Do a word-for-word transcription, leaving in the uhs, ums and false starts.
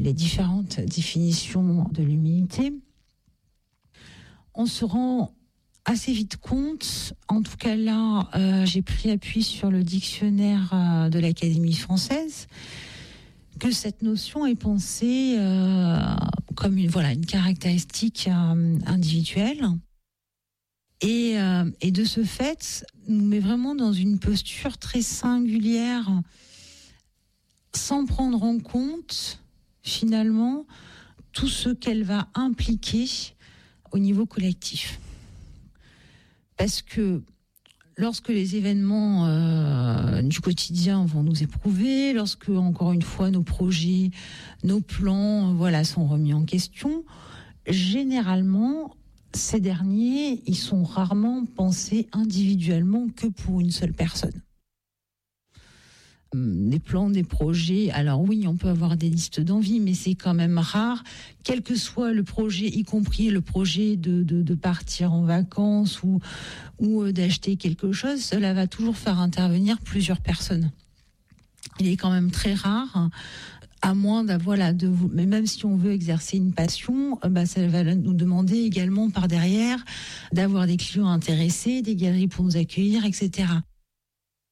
les différentes définitions de l'humilité, on se rend assez vite compte, en tout cas là, euh, j'ai pris appui sur le dictionnaire euh, de l'Académie française, que cette notion est pensée euh, comme une, voilà, une caractéristique euh, individuelle. Et, euh, et de ce fait, nous met vraiment dans une posture très singulière, sans prendre en compte, finalement, tout ce qu'elle va impliquer au niveau collectif. Parce que lorsque les événements euh, du quotidien vont nous éprouver, lorsque, encore une fois, nos projets, nos plans, euh, voilà, sont remis en question, généralement, ces derniers, ils sont rarement pensés individuellement que pour une seule personne. Des plans, des projets, alors oui, on peut avoir des listes d'envie, mais c'est quand même rare, quel que soit le projet, y compris le projet de, de, de partir en vacances ou, ou d'acheter quelque chose, cela va toujours faire intervenir plusieurs personnes. Il est quand même très rare, à moins d'avoir, voilà, de vous, mais même si on veut exercer une passion, bah, ça va nous demander également par derrière d'avoir des clients intéressés, des galeries pour nous accueillir, et cetera.